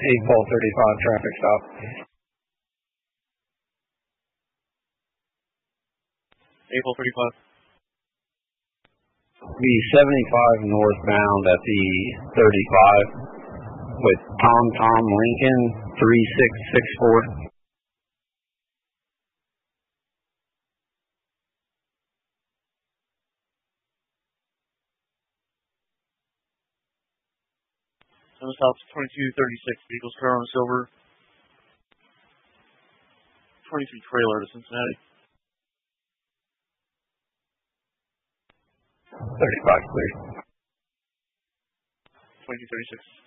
April 35 traffic stop. April 35. The 75 northbound at the 35 with Tom Lincoln 3664. South 2236, vehicles car on silver. 23 trailer to Cincinnati. 35 clear. 2236.